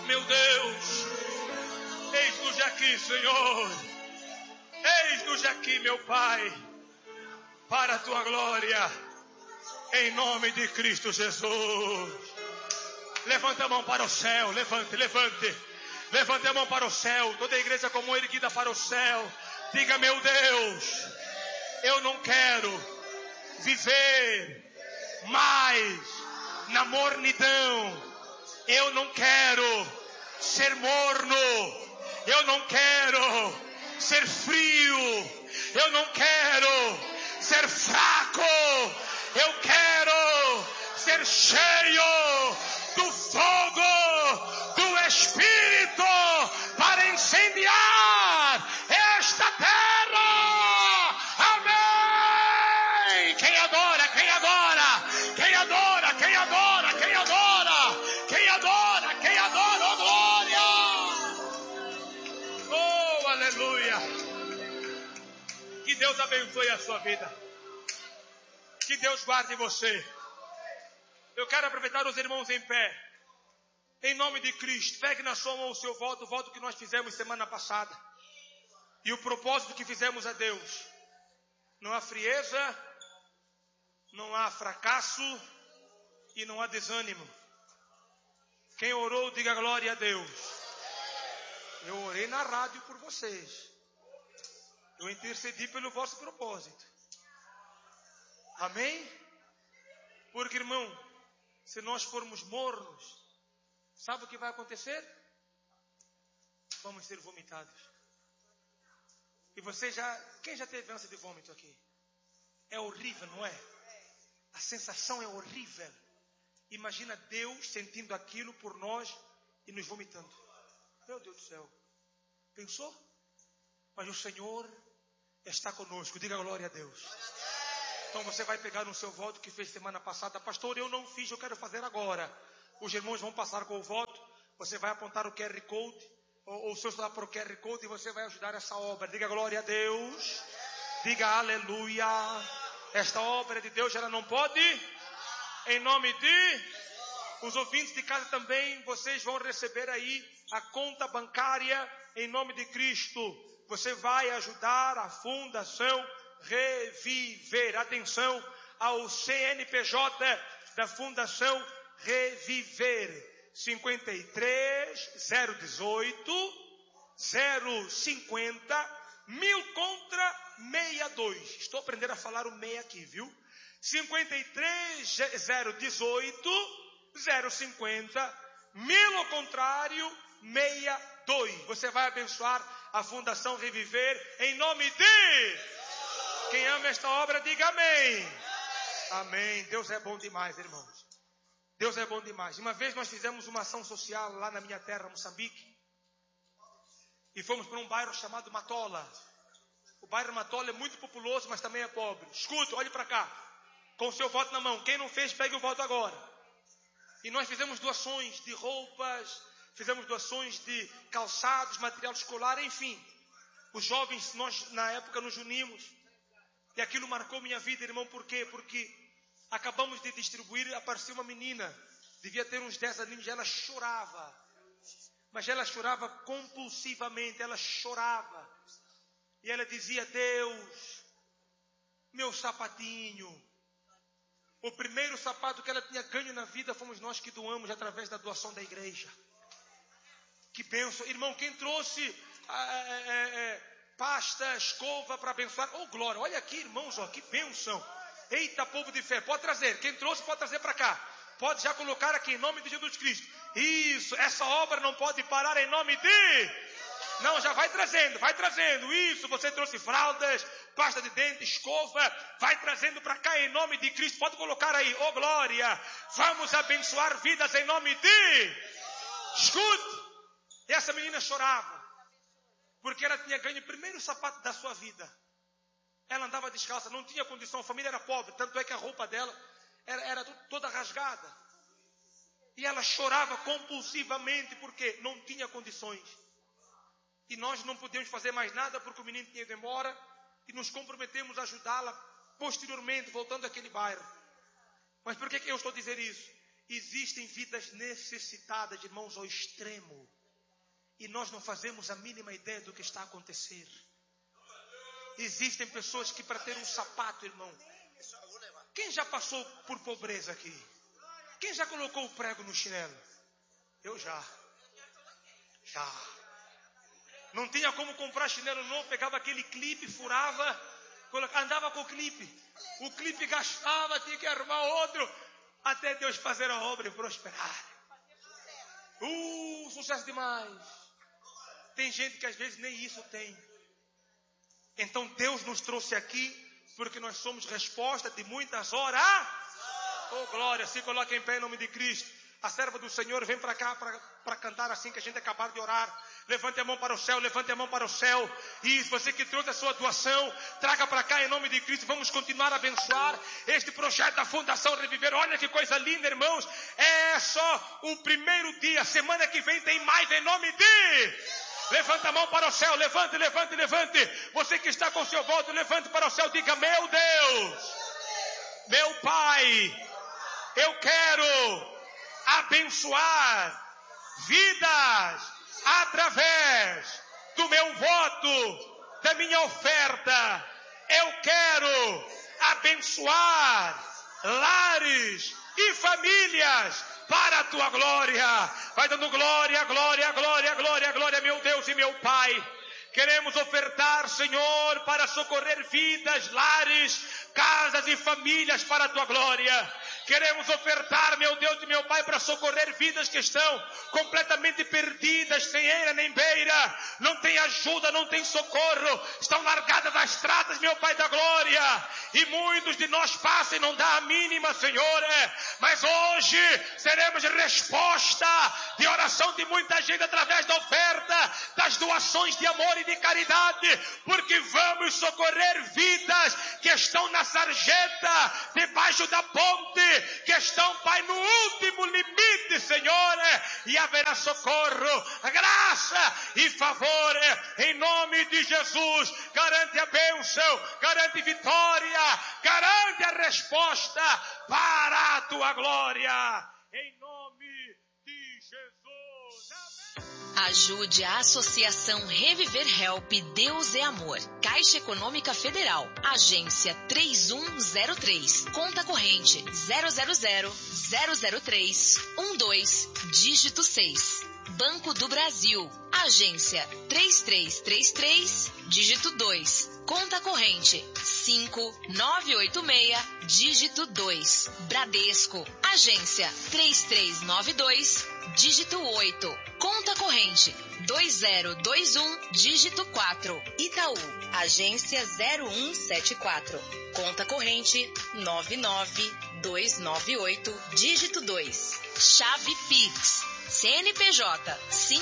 Meu Deus, eis-nos aqui, Senhor. Eis-nos aqui, meu Pai, para a tua glória, em nome de Cristo Jesus. Levanta a mão para o céu, levante. Levante a mão para o céu, toda a igreja com a mão erguida para o céu. Diga: meu Deus, eu não quero viver mais na mornidão. Eu não quero ser morno. Eu não quero ser frio. Eu não quero ser fraco. Eu quero ser cheio do fogo do Espírito para incendiar esta terra. Amém. Quem adora, quem adora, quem adora, quem adora, quem adora, quem adora, quem adora, oh glória, oh aleluia. Que Deus abençoe a sua vida, que Deus guarde você. Eu quero aproveitar os irmãos em pé. Em nome de Cristo, pegue na sua mão o seu voto, o voto que nós fizemos semana passada. E o propósito que fizemos a Deus. Não há frieza, não há fracasso e não há desânimo. Quem orou, diga glória a Deus. Eu orei na rádio por vocês. Eu intercedi pelo vosso propósito. Amém? Porque, irmão, se nós formos mornos, sabe o que vai acontecer? Vamos ser vomitados. E quem já teve ânsia de vômito aqui? É horrível, não é? A sensação é horrível. Imagina Deus sentindo aquilo por nós e nos vomitando. Meu Deus do céu. Pensou? Mas o Senhor está conosco. Diga glória a Deus. Então você vai pegar no seu voto que fez semana passada. Pastor, eu não fiz, eu quero fazer agora. Os irmãos vão passar com o voto. Você vai apontar o QR Code. Ou o seu celular para o QR Code e você vai ajudar essa obra. Diga glória a Deus. Diga aleluia. Esta obra de Deus, ela não pode. Em nome de... Os ouvintes de casa também, vocês vão receber aí a conta bancária em nome de Cristo. Você vai ajudar a Fundação Reviver. Atenção ao CNPJ da Fundação Reviver. 53 018 050 1000 contra 62. Estou aprendendo a falar o meia aqui, viu? 53 018 050 1000 ao contrário 62. Você vai abençoar a Fundação Reviver em nome de... Quem ama esta obra, diga amém. Amém. Deus é bom demais, irmãos. Deus é bom demais. Uma vez nós fizemos uma ação social lá na minha terra, Moçambique. E fomos para um bairro chamado Matola. O bairro Matola é muito populoso, mas também é pobre. Escuta, olhe para cá. Com o seu voto na mão. Quem não fez, pegue o voto agora. E nós fizemos doações de roupas, fizemos doações de calçados, material escolar, enfim. Os jovens, nós na época nos unimos. E aquilo marcou minha vida, irmão. Por quê? Porque acabamos de distribuir, apareceu uma menina. Devia ter uns 10 aninhos, ela chorava. Mas ela chorava compulsivamente, ela chorava. E ela dizia: Deus, meu sapatinho. O primeiro sapato que ela tinha ganho na vida fomos nós que doamos através da doação da igreja. Que bênção. Irmão, quem trouxe pasta, escova para abençoar? Oh, glória. Olha aqui, irmãos, ó, que bênção. Eita, povo de fé. Pode trazer. Quem trouxe, pode trazer para cá. Pode já colocar aqui, em nome de Jesus Cristo. Isso, essa obra não pode parar em nome de... Não, já vai trazendo. Isso, você trouxe fraldas, pasta de dente, escova. Vai trazendo para cá em nome de Cristo. Pode colocar aí, oh glória. Vamos abençoar vidas em nome de... Escute. E essa menina chorava. Porque ela tinha ganho o primeiro sapato da sua vida. Ela andava descalça, não tinha condição, a família era pobre. Tanto é que a roupa dela era toda rasgada. E ela chorava compulsivamente porque não tinha condições. E nós não podíamos fazer mais nada porque o menino tinha ido embora. E nos comprometemos a ajudá-la posteriormente, voltando àquele bairro. Mas por que eu estou a dizer isso? Existem vidas necessitadas, irmãos, ao extremo. E nós não fazemos a mínima ideia do que está a acontecer. Existem pessoas que para ter um sapato, irmão. Quem já passou por pobreza aqui? Quem já colocou o prego no chinelo? Eu já. Não tinha como comprar chinelo novo, pegava aquele clipe, furava, andava com o clipe gastava, tinha que arrumar outro, até Deus fazer a obra e prosperar. Sucesso demais. Tem gente que às vezes nem isso tem. Então Deus nos trouxe aqui, porque nós somos resposta de muitas horas. Oh glória, se coloque em pé em nome de Cristo. A serva do Senhor vem para cá para cantar assim que a gente acabar de orar. Levante a mão para o céu, levante a mão para o céu. Isso, você que trouxe a sua doação, traga para cá em nome de Cristo. Vamos continuar a abençoar este projeto da Fundação Reviver. Olha que coisa linda, irmãos. É só o primeiro dia. Semana que vem tem mais em nome de... Levanta a mão para o céu, levante. Você que está com seu voto, levante para o céu, diga: meu Deus, meu Pai, eu quero abençoar vidas através do meu voto, da minha oferta. Eu quero abençoar lares e famílias para a tua glória. Vai dando glória, meu Deus e meu Pai. Queremos ofertar, Senhor, para socorrer vidas, lares, casas e famílias para a tua glória. Queremos ofertar, meu Deus e meu Pai, para socorrer vidas que estão completamente perdidas, sem eira nem beira, não tem ajuda, não tem socorro, estão largadas das estradas, meu Pai da glória. E muitos de nós passam e não dá a mínima, Senhor. Mas hoje seremos resposta de oração de muita gente através da oferta, das doações de amor e de caridade, porque vamos socorrer vidas que estão na sarjeta, debaixo da ponte, que estão, Pai, no último limite, Senhor, e haverá socorro, graça e favor, em nome de Jesus. Garante a bênção, garante vitória, garante a resposta para a tua glória, em nome de Jesus. Amém. Ajude a Associação Reviver Help Deus é Amor. Caixa Econômica Federal. Agência 3103. Conta corrente 000-003-12, dígito 6. Banco do Brasil. Agência 3333, dígito 2. Conta corrente 5986, dígito 2. Bradesco. Agência 3392, dígito 8. Conta corrente 2021, dígito 4. Itaú. Agência 0174. Conta corrente 99298, dígito 2. Chave Pix. CNPJ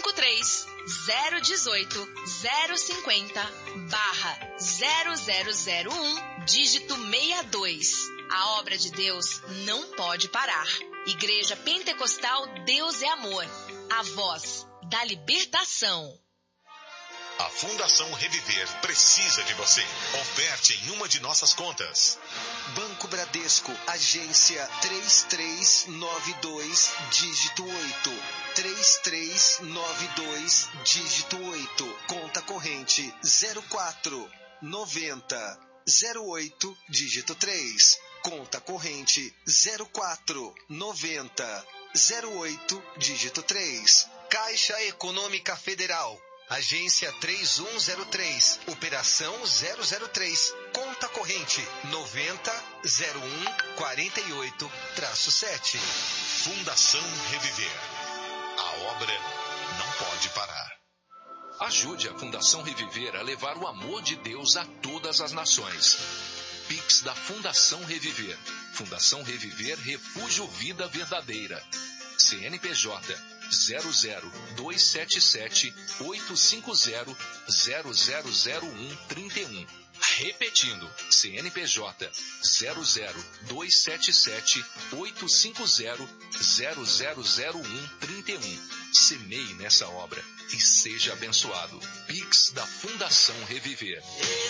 53-018-050-0001, dígito 62. A obra de Deus não pode parar. Igreja Pentecostal Deus é Amor. A voz da libertação. A Fundação Reviver precisa de você. Oferte em uma de nossas contas. Banco Bradesco, agência 3392, dígito 8. 3392, dígito 8. Conta corrente 049008, dígito 3. Conta corrente 049008, dígito 3. Caixa Econômica Federal. Agência 3103, operação 003, conta corrente 900148-7. Fundação Reviver. A obra não pode parar. Ajude a Fundação Reviver a levar o amor de Deus a todas as nações. Pix da Fundação Reviver. Fundação Reviver Refúgio Vida Verdadeira. CNPJ 00277-850-000131. Repetindo, CNPJ 00277-850-000131. Semeie nessa obra e seja abençoado. Pix da Fundação Reviver.